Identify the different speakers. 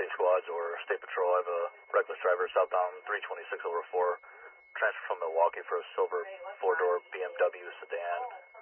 Speaker 1: state squads or state patrol. I have a reckless driver southbound 326 over 4, transfer from Milwaukee for a silver 4-door BMW sedan.